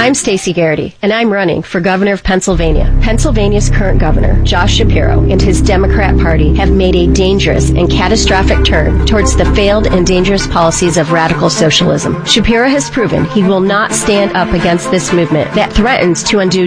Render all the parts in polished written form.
I'm Stacey Garrity, and I'm running for governor of Pennsylvania. Pennsylvania's current governor, Josh Shapiro, and his Democrat Party have made a dangerous and catastrophic turn towards the failed and dangerous policies of radical socialism. Shapiro has proven he will not stand up against this movement that threatens to undo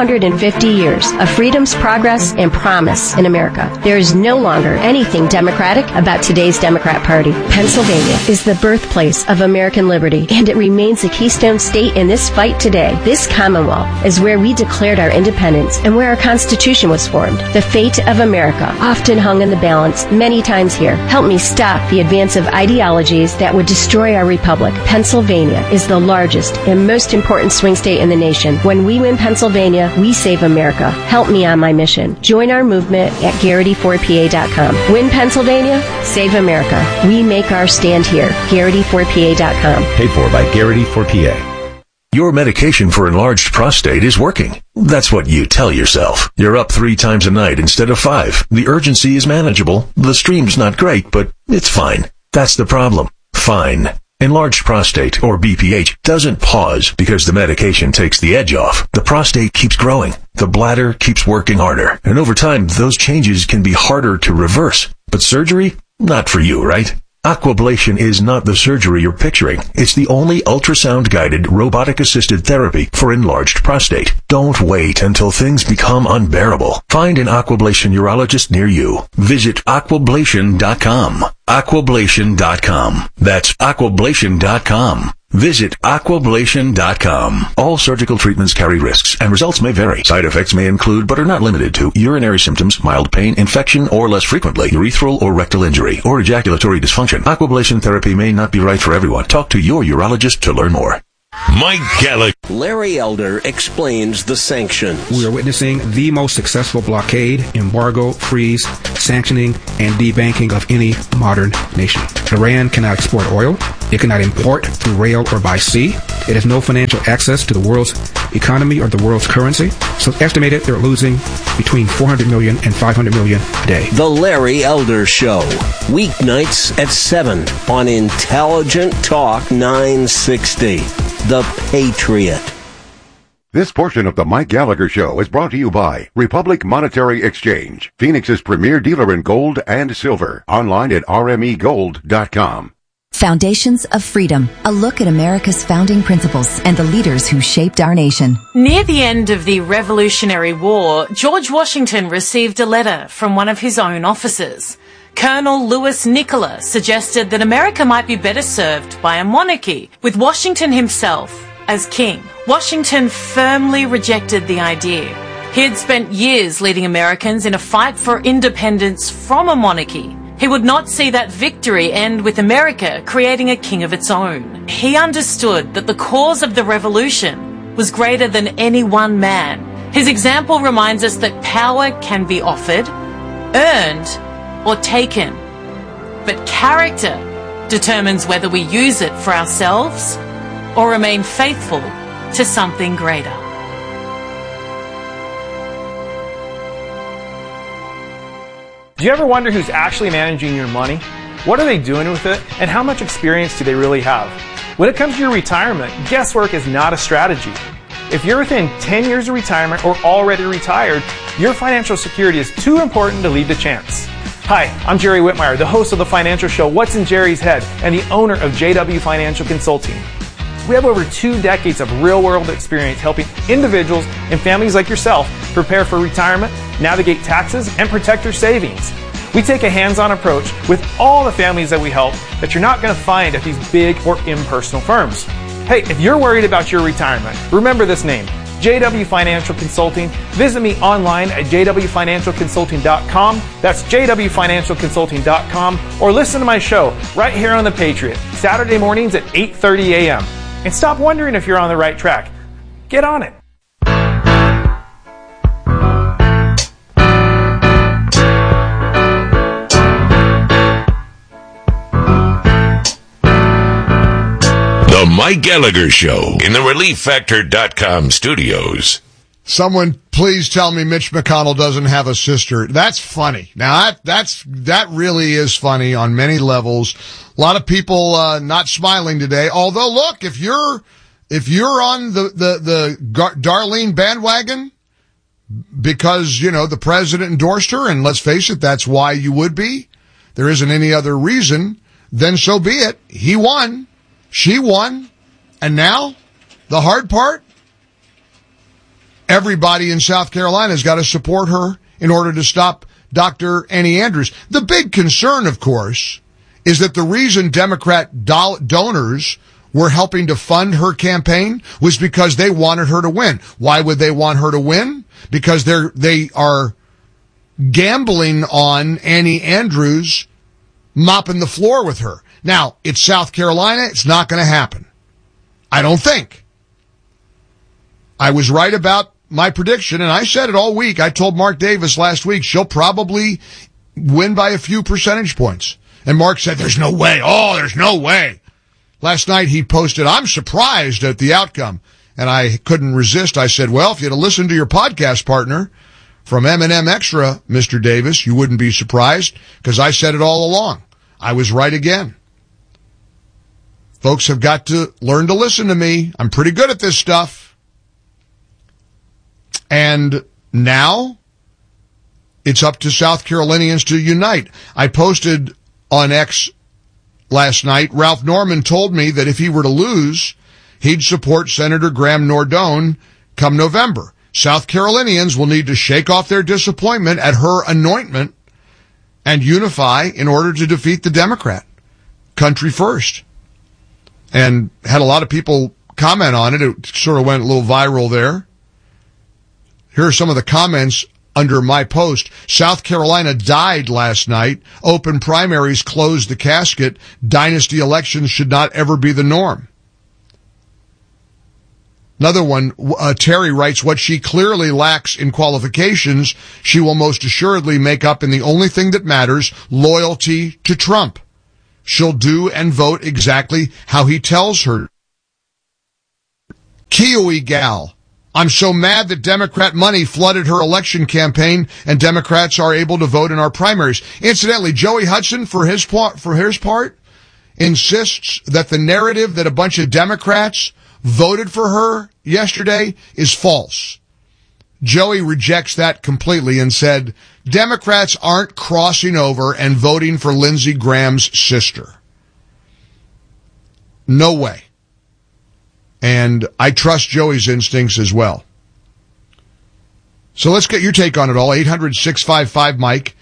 250 years of freedom's progress and promise in America. There is no longer anything democratic about today's Democrat Party. Pennsylvania is the birthplace of American liberty, and it remains a keystone state in this fight today. This Commonwealth is where we declared our independence and where our Constitution was formed. The fate of America often hung in the balance many times here. Help me stop the advance of ideologies that would destroy our republic. Pennsylvania is the largest and most important swing state in the nation. When we win Pennsylvania, we save America. Help me on my mission. Join our movement at Garrity4PA.com. Win Pennsylvania, save America. We make our stand here. Garrity4PA.com. Paid for by Garrity4PA. Your medication for enlarged prostate is working. That's what you tell yourself. You're up 3 times a night instead of 5. The urgency is manageable. The stream's not great, but it's fine. That's the problem. Fine. Enlarged prostate, or BPH, doesn't pause because the medication takes the edge off. The prostate keeps growing. The bladder keeps working harder. And over time, those changes can be harder to reverse. But surgery? Not for you, right? Aquablation is not the surgery you're picturing. It's the only ultrasound-guided, robotic-assisted therapy for enlarged prostate. Don't wait until things become unbearable. Find an Aquablation urologist near you. Visit Aquablation.com. Aquablation.com. That's Aquablation.com. Visit Aquablation.com. All surgical treatments carry risks, and results may vary. Side effects may include, but are not limited to, urinary symptoms, mild pain, infection, or less frequently, urethral or rectal injury, or ejaculatory dysfunction. Aquablation therapy may not be right for everyone. Talk to your urologist to learn more. Mike Gallagher. Larry Elder explains the sanctions. We are witnessing the most successful blockade, embargo, freeze, sanctioning, and debanking of any modern nation. Iran cannot export oil. It cannot import through rail or by sea. It has no financial access to the world's economy or the world's currency. So it's estimated they're losing between $400 million and $500 million a day. The Larry Elder Show. Weeknights at 7 on Intelligent Talk 960. The Patriot. This portion of the Mike Gallagher Show is brought to you by Republic Monetary Exchange, Phoenix's premier dealer in gold and silver. Online at rmegold.com. Foundations of Freedom, a look at America's founding principles and the leaders who shaped our nation. Near the end of the Revolutionary War, George Washington received a letter from one of his own officers. Colonel Louis Nicola suggested that America might be better served by a monarchy, with Washington himself as king. Washington firmly rejected the idea. He had spent years leading Americans in a fight for independence from a monarchy. He would not see that victory end with America creating a king of its own. He understood that the cause of the revolution was greater than any one man. His example reminds us that power can be offered, earned, or taken. But character determines whether we use it for ourselves or remain faithful to something greater. Do you ever wonder who's actually managing your money? What are they doing with it? And how much experience do they really have? When it comes to your retirement, guesswork is not a strategy. If you're within 10 years of retirement or already retired, your financial security is too important to leave to chance. Hi, I'm Jerry Whitmire, the host of the financial show What's in Jerry's Head and the owner of JW Financial Consulting. We have over 2 decades of real-world experience helping individuals and families like yourself prepare for retirement, navigate taxes, and protect their savings. We take a hands-on approach with all the families that we help that you're not going to find at these big or impersonal firms. Hey, if you're worried about your retirement, remember this name, JW Financial Consulting. Visit me online at jwfinancialconsulting.com. That's jwfinancialconsulting.com. Or listen to my show right here on The Patriot, Saturday mornings at 8:30 a.m. And stop wondering if you're on the right track. Get on it. The Mike Gallagher Show in the ReliefFactor.com studios. Someone please tell me Mitch McConnell doesn't have a sister. That's funny. Now that really is funny on many levels. A lot of people not smiling today. Although look, if you're if you're on the Darlene bandwagon because, the president endorsed her, and let's face it, that's why you would be, there isn't any other reason, then so be it. He won. She won. And now, the hard part, everybody in South Carolina has got to support her in order to stop Dr. Annie Andrews. The big concern, of course, is that the reason Democrat donors were helping to fund her campaign was because they wanted her to win. Why would they want her to win? Because they are gambling on Annie Andrews mopping the floor with her. Now, it's South Carolina. It's not going to happen. I don't think. I was right about my prediction, and I said it all week. I told Mark Davis last week she'll probably win by a few percentage points. And Mark said, there's no way. Oh, there's no way. Last night he posted, I'm surprised at the outcome. And I couldn't resist. I said, well, if you'd have listened to your podcast partner from M&M Extra, Mr. Davis, you wouldn't be surprised, because I said it all along. I was right again. Folks have got to learn to listen to me. I'm pretty good at this stuff. And now it's up to South Carolinians to unite. I posted on X last night, Ralph Norman told me that if he were to lose, he'd support Senator Graham Nordone come November. South Carolinians will need to shake off their disappointment at her anointment and unify in order to defeat the Democrat. Country first. And had a lot of people comment on it. It sort of went a little viral there. Here are some of the comments under my post. South Carolina died last night. Open primaries closed the casket. Dynasty elections should not ever be the norm. Another one, Terry writes, what she clearly lacks in qualifications, she will most assuredly make up in the only thing that matters, loyalty to Trump. She'll do and vote exactly how he tells her. Kiwi gal. I'm so mad that Democrat money flooded her election campaign and Democrats are able to vote in our primaries. Incidentally, Joey Hudson, for his part, insists that the narrative that a bunch of Democrats voted for her yesterday is false. Joey rejects that completely and said, Democrats aren't crossing over and voting for Lindsey Graham's sister. No way. And I trust Joey's instincts as well. So let's get your take on it all. 800-655-MIKE,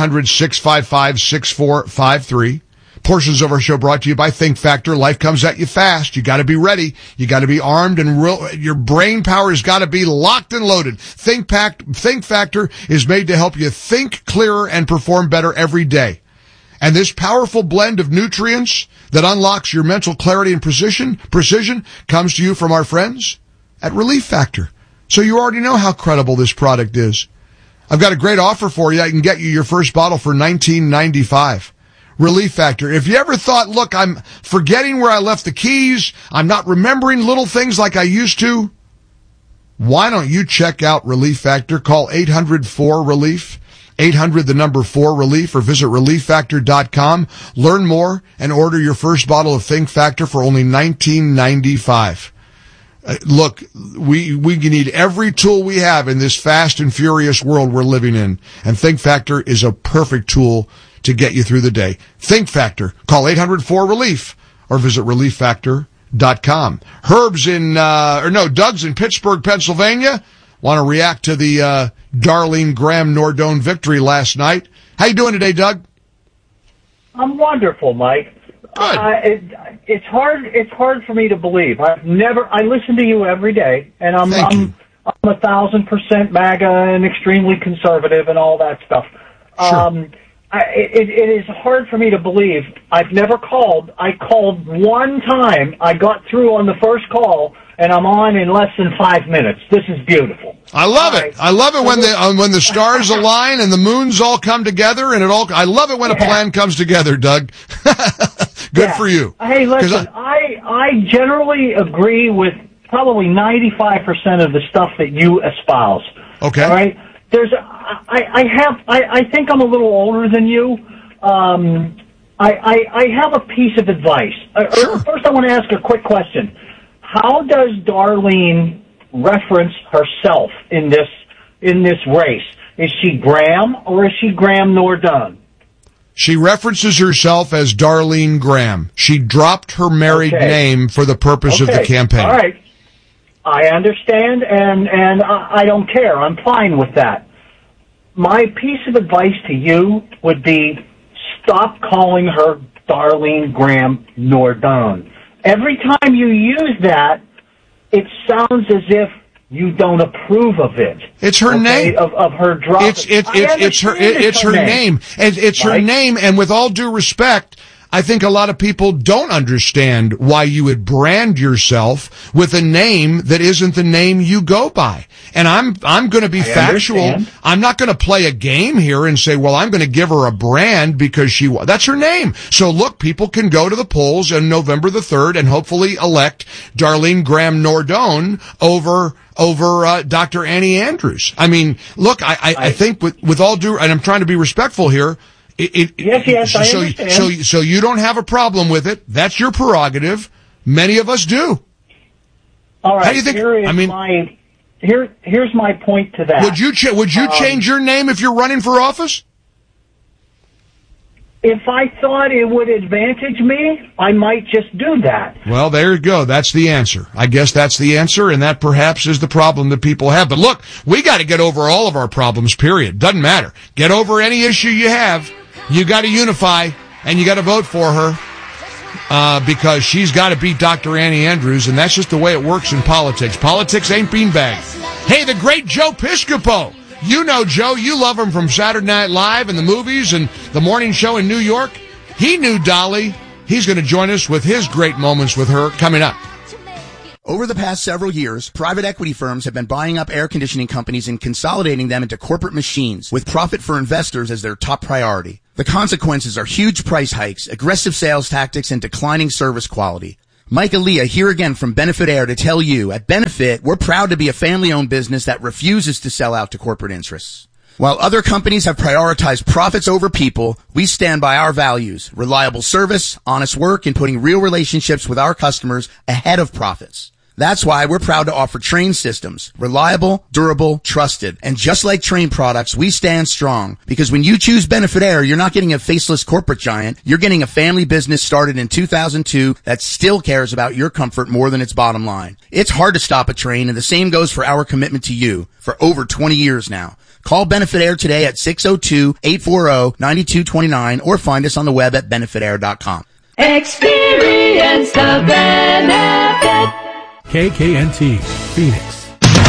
800-655-6453. Portions of our show brought to you by Think Factor. Life comes at you fast. You got to be ready. You got to be armed, and your brain power has got to be locked and loaded. Think Factor is made to help you think clearer and perform better every day. And this powerful blend of nutrients that unlocks your mental clarity and precision comes to you from our friends at Relief Factor. So you already know how credible this product is. I've got a great offer for you. I can get you your first bottle for $19.95. Relief Factor. If you ever thought, look, I'm forgetting where I left the keys, I'm not remembering little things like I used to, why don't you check out Relief Factor? Call 800-4-RELIEF, 800-4-RELIEF, or visit ReliefFactor.com. Learn more and order your first bottle of Think Factor for only $19.95. Look, we need every tool we have in this fast and furious world we're living in, and Think Factor is a perfect tool to get you through the day. Think Factor. Call 800-4-RELIEF or visit ReliefFactor.com. Doug's in Pittsburgh, Pennsylvania. Want to react to the Darlene Graham Nordone victory last night. How you doing today, Doug? I'm wonderful, Mike. It's hard for me to believe. I listen to you every day, and I'm 1,000% MAGA and extremely conservative and all that stuff. Sure. It is hard for me to believe. I've never called. I called one time. I got through on the first call, and I'm on in less than 5 minutes. This is beautiful. I love it. I love it when the stars align and the moons all come together, and I love it when a plan comes together, Doug. Good for you. Hey, listen, I generally agree with probably 95% of the stuff that you espouse. Okay. All right. I think I'm a little older than you. I have a piece of advice. Sure. First, I want to ask a quick question. how does Darlene reference herself in this race? Is she Graham or is she Graham Nordone? She references herself as Darlene Graham. She dropped her married name for the purpose of the campaign. All right. I understand, and I don't care. I'm fine with that. My piece of advice to you would be stop calling her Darlene Graham Nordone. Every time you use that, it sounds as if you don't approve of it. It's her name. Of her drop. It's her name. And it's her name, and with all due respect, I think a lot of people don't understand why you would brand yourself with a name that isn't the name you go by. And I'm going to be factual. Understand. I'm not going to play a game here and say, well, I'm going to give her a brand because that's her name. So look, people can go to the polls on November the 3rd and hopefully elect Darlene Graham Nordone over Dr. Annie Andrews. I mean, look, I think with all due, and I'm trying to be respectful here, Yes, I understand. So you don't have a problem with it. That's your prerogative. Many of us do. All right. How do you think? Here's my point to that. Would you change your name if you're running for office? If I thought it would advantage me, I might just do that. Well, there you go. That's the answer. I guess that's the answer, and that perhaps is the problem that people have. But look, we got to get over all of our problems, period. Doesn't matter. Get over any issue you have. You got to unify, and you got to vote for her because she's got to beat Dr. Annie Andrews, and that's just the way it works in politics. Politics ain't beanbags. Hey, the great Joe Piscopo. You know Joe. You love him from Saturday Night Live and the movies and the morning show in New York. He knew Dolly. He's going to join us with his great moments with her coming up. Over the past several years, private equity firms have been buying up air conditioning companies and consolidating them into corporate machines with profit for investors as their top priority. The consequences are huge price hikes, aggressive sales tactics, and declining service quality. Mike Aaliyah here again from Benefit Air to tell you, at Benefit, we're proud to be a family-owned business that refuses to sell out to corporate interests. While other companies have prioritized profits over people, we stand by our values, reliable service, honest work, and putting real relationships with our customers ahead of profits. That's why we're proud to offer Trane systems. Reliable, durable, trusted. And just like Trane products, we stand strong. Because when you choose Benefit Air, you're not getting a faceless corporate giant. You're getting a family business started in 2002 that still cares about your comfort more than its bottom line. It's hard to stop a Trane, and the same goes for our commitment to you for over 20 years now. Call Benefit Air today at 602-840-9229 or find us on the web at benefitair.com. Experience the benefit. KKNT, Phoenix.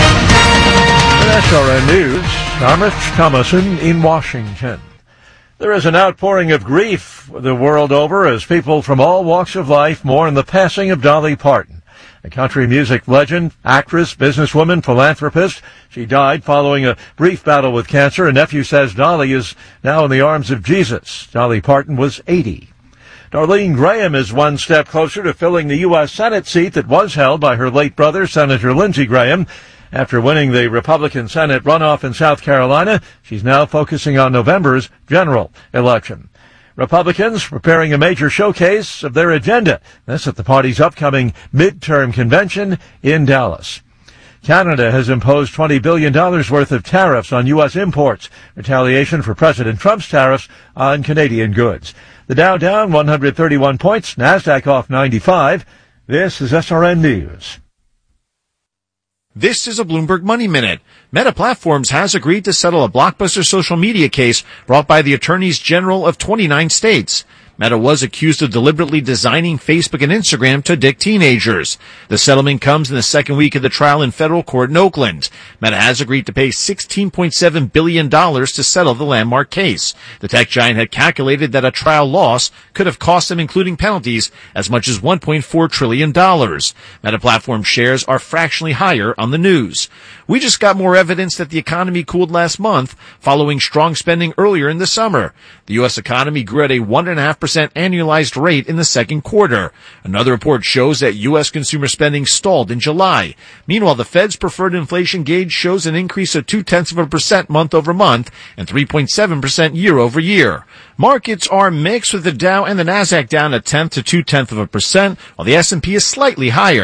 SRN News, Thomas Thomason in Washington. There is an outpouring of grief the world over as people from all walks of life mourn the passing of Dolly Parton, a country music legend, actress, businesswoman, philanthropist. She died following a brief battle with cancer. A nephew says Dolly is now in the arms of Jesus. Dolly Parton was 80. Darlene Graham is one step closer to filling the U.S. Senate seat that was held by her late brother, Senator Lindsey Graham. After winning the Republican Senate runoff in South Carolina, she's now focusing on November's general election. Republicans preparing a major showcase of their agenda. This at the party's upcoming midterm convention in Dallas. Canada has imposed $20 billion worth of tariffs on U.S. imports, retaliation for President Trump's tariffs on Canadian goods. The Dow down 131 points, NASDAQ off 95. This is SRN News. This is a Bloomberg Money Minute. Meta Platforms has agreed to settle a blockbuster social media case brought by the attorneys general of 29 states. Meta was accused of deliberately designing Facebook and Instagram to addict teenagers. The settlement comes in the second week of the trial in federal court in Oakland. Meta has agreed to pay $16.7 billion to settle the landmark case. The tech giant had calculated that a trial loss could have cost them, including penalties, as much as $1.4 trillion. Meta Platform shares are fractionally higher on the news. We just got more evidence that the economy cooled last month following strong spending earlier in the summer. The U.S. economy grew at a 1.5% annualized rate in the second quarter. Another report shows that U.S. consumer spending stalled in July. Meanwhile, the Fed's preferred inflation gauge shows an increase of 0.2% month over month and 3.7% year over year. Markets are mixed, with the Dow and the Nasdaq down 0.1 to 0.2%, while the S&P is slightly higher.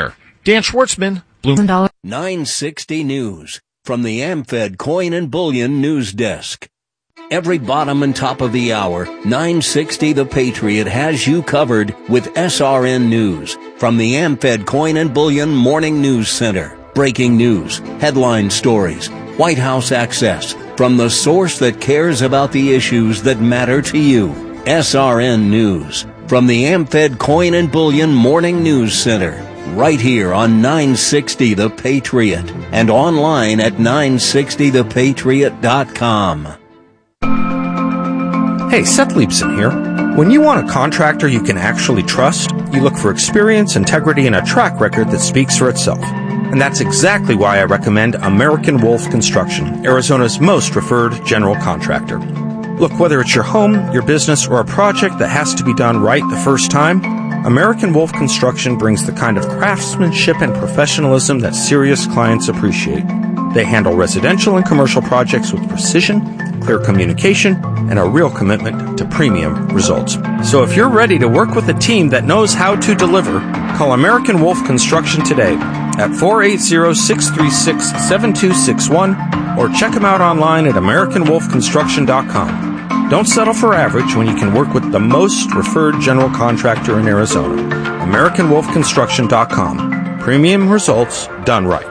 Dan Schwartzman, Bloomberg. 960 News from the AmFed Coin and Bullion News Desk. Every bottom and top of the hour, 960 The Patriot has you covered with SRN News from the AmFed Coin and Bullion Morning News Center. Breaking news, headline stories, White House access, from the source that cares about the issues that matter to you. SRN News from the AmFed Coin and Bullion Morning News Center. Right here on 960 The Patriot and online at 960thepatriot.com. Hey, Seth Leibson here. When you want a contractor you can actually trust, you look for experience, integrity, and a track record that speaks for itself. And that's exactly why I recommend American Wolf Construction, Arizona's most referred general contractor. Look, whether it's your home, your business, or a project that has to be done right the first time, American Wolf Construction brings the kind of craftsmanship and professionalism that serious clients appreciate. They handle residential and commercial projects with precision, clear communication, and a real commitment to premium results. So if you're ready to work with a team that knows how to deliver, call American Wolf Construction today at 480-636-7261 or check them out online at AmericanWolfConstruction.com. Don't settle for average when you can work with the most referred general contractor in Arizona. AmericanWolfConstruction.com. Premium results done right.